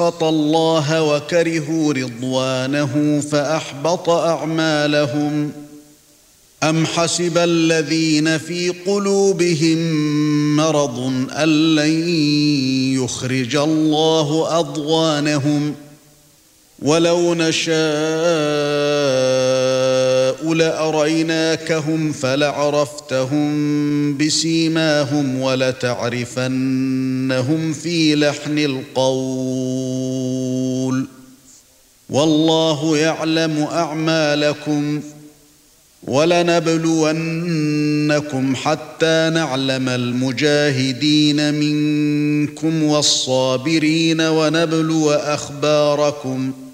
سَخَطَ اللَّهَ وَكَرِهُوا رِضْوَانَهُ فَأَحْبَطَ أَعْمَالَهُمْ أَمْ حَسِبَ الَّذِينَ فِي قُلُوبِهِم مَّرَضٌ أَن لَّن يُخْرِجَ اللَّهُ أَضْغَانَهُمْ وَلَوْ نَشَاءُ لَأَرَيْنَاكَهُمْ فَلَعَرَفْتَهُم بِسِيمَاهُمْ وَلَتَعْرِفَنَّهُمْ فِي لَحْنِ الْقَوْلِ وَاللَّهُ يَعْلَمُ أَعْمَالَكُمْ وَلَنَبْلُوَنَّكُمْ حَتَّى نَعْلَمَ الْمُجَاهِدِينَ مِنكُمْ وَالصَّابِرِينَ وَنَبْلُوَ أَخْبَارَكُمْ